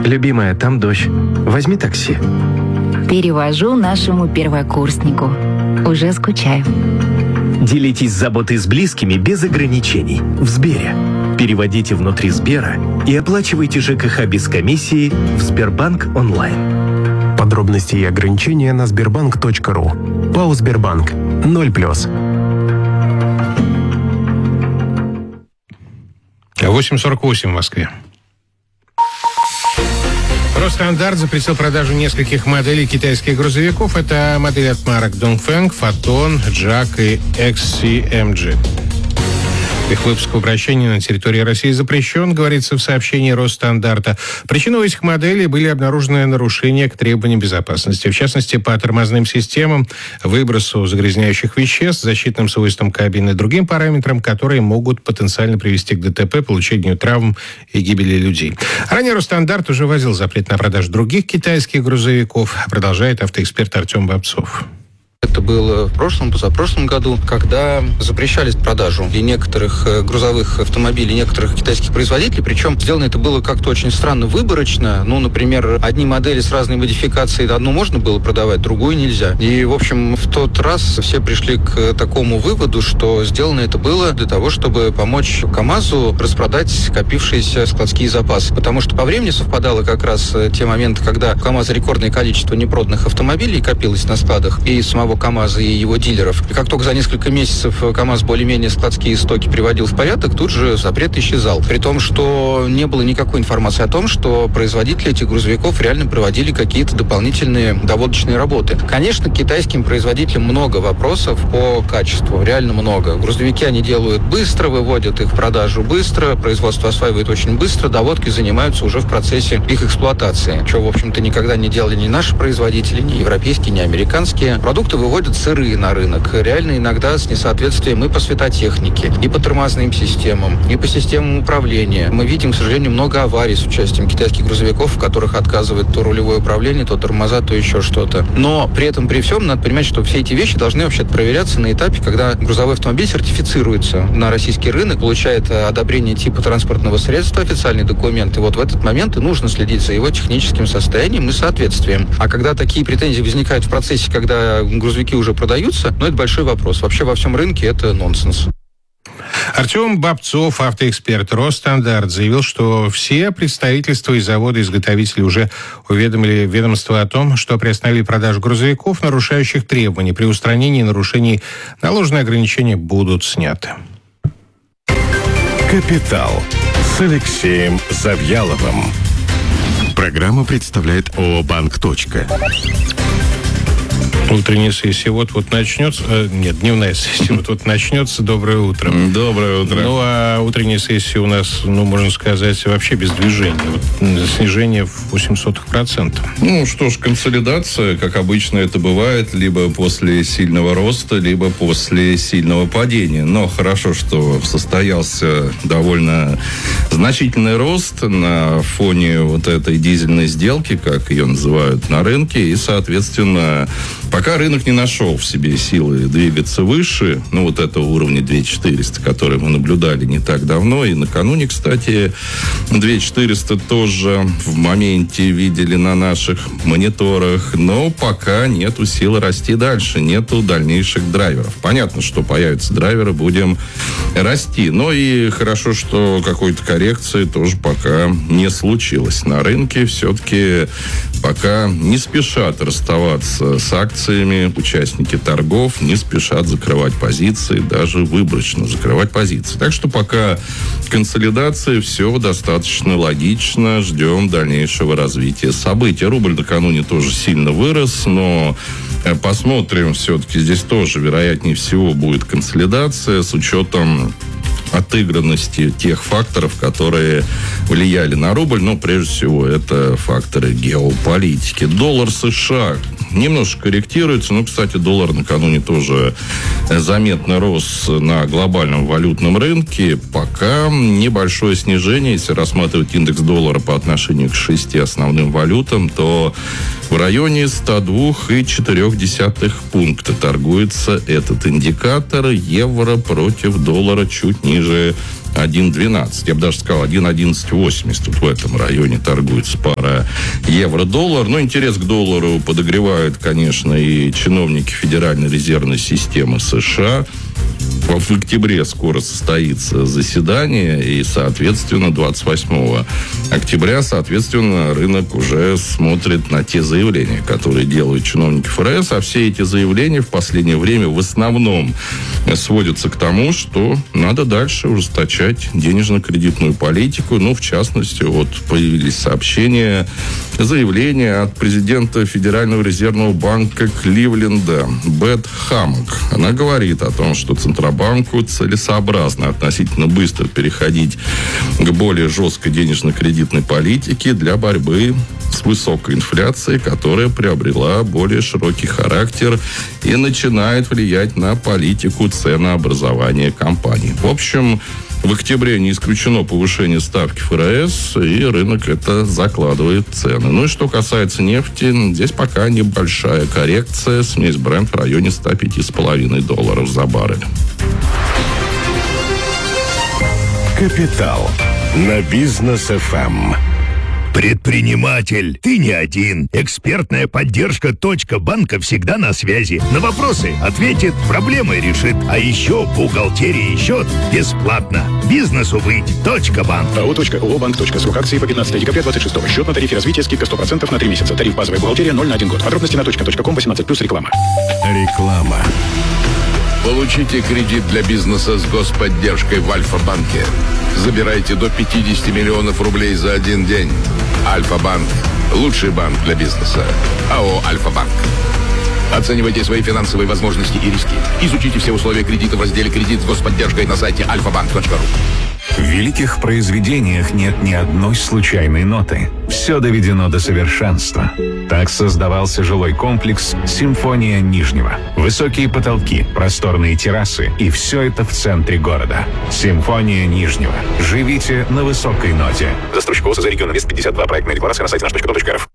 Любимая, там дождь. Возьми такси. Перевожу нашему первокурснику. Уже скучаю. Делитесь заботой с близкими без ограничений. В Сбере. Переводите внутри Сбера и оплачивайте ЖКХ без комиссии в Сбербанк онлайн. Подробности и ограничения на sberbank.ru. ПАО «Сбербанк». 0+. 8:48 в Москве. Росстандарт запретил продажу нескольких моделей китайских грузовиков. Это модели от марок Dongfeng, Foton, JAC и XCMG. Их выпуск в обращении на территории России запрещен, говорится в сообщении Росстандарта. Причиной этих моделей были обнаружены нарушения к требованиям безопасности. В частности, по тормозным системам, выбросу загрязняющих веществ, защитным свойствам кабины и другим параметрам, которые могут потенциально привести к ДТП, получению травм и гибели людей. Ранее Росстандарт уже вводил запрет на продажу других китайских грузовиков, продолжает автоэксперт Артем Бобцов. Это было в прошлом, позапрошлом году, когда запрещались продажу и некоторых грузовых автомобилей, некоторых китайских производителей. Причем сделано это было как-то очень странно, выборочно. Ну, например, одни модели с разной модификацией, одну можно было продавать, другую нельзя. И, в общем, в тот раз все пришли к такому выводу, что сделано это было для того, чтобы помочь КАМАЗу распродать скопившиеся складские запасы. Потому что по времени совпадало как раз те моменты, когда у КАМАЗа рекордное количество непроданных автомобилей копилось на складах и самого КАМАЗа и его дилеров. И как только за несколько месяцев КАМАЗ более-менее складские стоки приводил в порядок, тут же запрет исчезал. При том, что не было никакой информации о том, что производители этих грузовиков реально проводили какие-то дополнительные доводочные работы. Конечно, к китайским производителям много вопросов по качеству, реально много. Грузовики они делают быстро, выводят их в продажу быстро, производство осваивает очень быстро, доводки занимаются уже в процессе их эксплуатации. Что, в общем-то, никогда не делали ни наши производители, ни европейские, ни американские. Продукты выводят сырые на рынок. Реально иногда с несоответствием и по светотехнике, и по тормозным системам, и по системам управления. Мы видим, к сожалению, много аварий с участием китайских грузовиков, в которых отказывает то рулевое управление, то тормоза, то еще что-то. Но при этом, при всем, надо понимать, что все эти вещи должны вообще проверяться на этапе, когда грузовой автомобиль сертифицируется на российский рынок, получает одобрение типа транспортного средства, официальный документ. И вот в этот момент и нужно следить за его техническим состоянием и соответствием. А когда такие претензии возникают в процессе, когда грузовики уже продаются, но это большой вопрос. Вообще во всем рынке это нонсенс. Артем Бобцов, автоэксперт Росстандарт, заявил, что все представительства и заводы-изготовители уже уведомили ведомство о том, что приостановили продажу грузовиков, нарушающих требования. При устранении нарушений наложенные ограничения будут сняты. «Капитал» с Алексеем Завьяловым. Программа представляет ООО «Банк. Утренняя сессия вот начнется. Нет, дневная сессия вот начнется. Доброе утро. Доброе утро. Ну, а утренняя сессия у нас, можно сказать, вообще без движения. Снижение в 0,08%. Ну, что ж, консолидация, как обычно это бывает, либо после сильного роста, либо после сильного падения. Но хорошо, что состоялся довольно значительный рост на фоне вот этой дизельной сделки, как ее называют на рынке, и, соответственно, пока рынок не нашел в себе силы двигаться выше, вот этого уровня 2400, который мы наблюдали не так давно, и накануне, кстати, 2400 тоже в моменте видели на наших мониторах, но пока нету силы расти дальше, нету дальнейших драйверов. Понятно, что появятся драйверы, будем расти, но и хорошо, что какой-то коррекции тоже пока не случилось на рынке, все-таки пока не спешат расставаться с акциями, участники торгов не спешат закрывать позиции, даже выборочно закрывать позиции. Так что пока консолидация, все достаточно логично, ждем дальнейшего развития событий. Рубль накануне тоже сильно вырос, но посмотрим, все-таки здесь тоже, вероятнее всего, будет консолидация с учетом отыгранности тех факторов, которые влияли на рубль, но прежде всего это факторы геополитики. Доллар США немножко корректируется, но, кстати, доллар накануне тоже заметно рос на глобальном валютном рынке. Пока небольшое снижение, если рассматривать индекс доллара по отношению к 6 основным валютам, то в районе 102,4 пункта торгуется этот индикатор. Евро против доллара чуть ниже 1.12. Я бы даже сказал 1.1180. Вот в этом районе торгуется пара евро-доллар. Но интерес к доллару подогревают, конечно, и чиновники Федеральной резервной системы США. В октябре скоро состоится заседание, и, соответственно, 28 октября, соответственно, рынок уже смотрит на те заявления, которые делают чиновники ФРС, а все эти заявления в последнее время в основном сводятся к тому, что надо дальше ужесточать денежно-кредитную политику. Ну, в частности, вот появились сообщения, заявления от президента Федерального резервного банка Кливленда Бет Хаммок. Она говорит о том, что Центробанку целесообразно относительно быстро переходить к более жесткой денежно-кредитной политике для борьбы с высокой инфляцией, которая приобрела более широкий характер и начинает влиять на политику ценообразования компаний. В общем, в октябре не исключено повышение ставки ФРС, и рынок это закладывает цены. Ну и что касается нефти, здесь пока небольшая коррекция. Смесь Brent в районе $105,5 за баррель. Капитал на Бизнес ФМ. Предприниматель, ты не один. Экспертная поддержка «Банка» всегда на связи. На вопросы ответит, проблемы решит. А еще бухгалтерии счет бесплатно. Бизнесу быть. «Банк». АО.ООО-банк.срок акции по 15 декабря 26. Счет на тарифе развития, скидка 100% на 3 месяца. Тариф базовая бухгалтерия 0 на 1 год. Подробности на .ком 18+, реклама. Реклама. Получите кредит для бизнеса с господдержкой в Альфа-банке. Забирайте до 50 миллионов рублей за один день. Альфа-банк. Лучший банк для бизнеса. АО «Альфа-банк». Оценивайте свои финансовые возможности и риски. Изучите все условия кредита в разделе «Кредит с господдержкой» на сайте alfabank.ru. В великих произведениях нет ни одной случайной ноты. Все доведено до совершенства. Так создавался жилой комплекс «Симфония Нижнего». Высокие потолки, просторные террасы, и все это в центре города. «Симфония Нижнего». Живите на высокой ноте. Застройщик ООО «За регион Инвест 52». Проектная декларация на сайте наш.ком.рф.